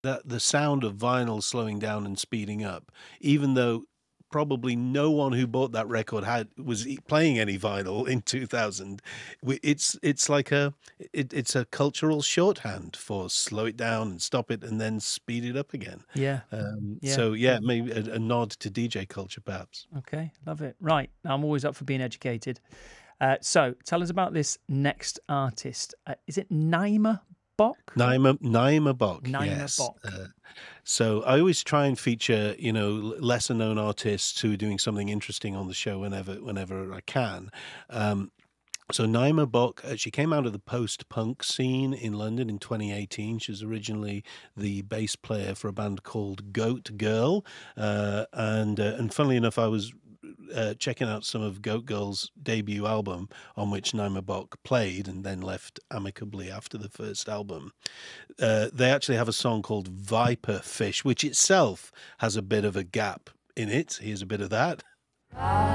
that the sound of vinyl slowing down and speeding up, even though probably no one who bought that record was playing any vinyl in 2000. It's like it's a cultural shorthand for slow it down and stop it and then speed it up again. Yeah. Yeah. So yeah, maybe a nod to DJ culture, perhaps. Okay. Love it. Right. I'm always up for being educated. So tell us about this next artist. Is it Naima Bok? Naima Bok, Naima yes. Bok. So I always try and feature, lesser known artists who are doing something interesting on the show whenever I can. Um, so Naima Bok, she came out of the post-punk scene in London in 2018. She was originally the bass player for a band called Goat Girl, and funnily enough, I was checking out some of Goat Girl's debut album, on which Naima Bok played and then left amicably after the first album. They actually have a song called Viper Fish, which itself has a bit of a gap in it. Here's a bit of that.